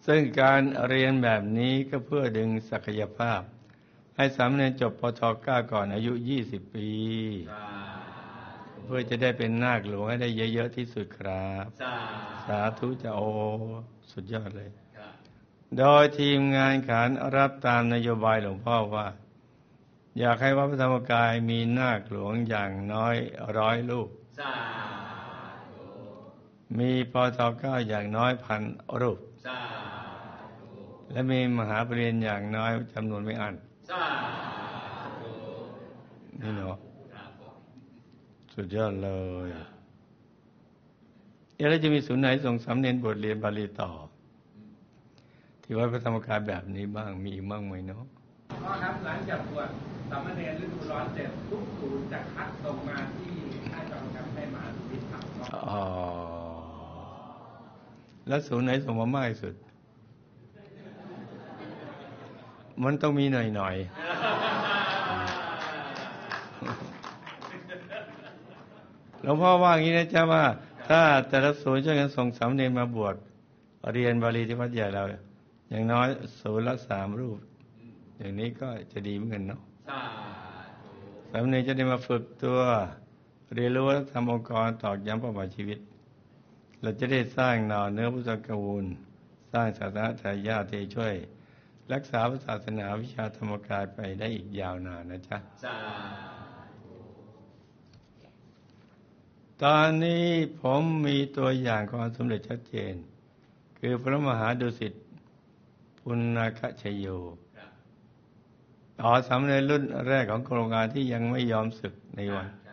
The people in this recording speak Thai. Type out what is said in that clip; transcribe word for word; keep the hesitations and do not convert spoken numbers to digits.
ซึ่งการเรียนแบบนี้ก็เพื่อดึงศักยภาพให้สามเณรจบปทเก้าก่อนอายุยี่สิบปีเพื่อจะได้เป็นนาคหลวงให้ได้เยอะๆที่สุดครับสาธุจะโอสุดยอดเลยโดยทีมงานขานรับตามนโยบายหลวงพ่อว่าอยากให้วัดพระธรรมกายมีนาคหลวงอย่างน้อยร้อยลูกมีปทเก้าอย่างน้อยพันรูปและมีมหาปริญญาอย่างน้อยจำนวนไม่อั้นนี่เนาะสุดยอดเลยแล้วจะมีศูนย์ไหนส่งสามเณรบวชเรียนบาลีต่อที่วัดพระธรรมกายแบบนี้บ้างมีอีกบ้างไหมเนาะก็ครับหลังจากบวชสามเณรฤดูร้อนเสร็จทุกศูนย์จะคัดส่งมาที่ค่ายกรรมการให้มาวิทย์ครับอ๋อแล้วศูนย์ไหนส่งมามากที่สุดมันต้องมีหน่อยๆหลวงพ่อว่าอย่างนี้นะจ๊ะว่าถ้าแต่ละศูนย์ช่วยกันส่งสามเณรมาบวชเรียนบาลีที่วัดใหญ่เราอย่างน้อยศูนย์ละสามรูปอย่างนี้ก็จะดีเหมือนกันเนาะสามเณรจะได้มาฝึกตัวเรียนรู้ทำองค์กรตอกย้ำเป้าหมายชีวิตเราจะได้สร้างหน่อเนื้อพุทธกูลสร้างศาสนาทายาทที่ช่วยรักษาศาสนาวิชาธรรมกายไปได้อีกยาวนานนะจ๊ะตอนนี้ผมมีตัวอย่างความสำเร็จชัดเจนคือพระมหาดุสิตปุณณคชโยต่อสามเณรรุ่นแรกของโครงการที่ยังไม่ยอมศึกในวัน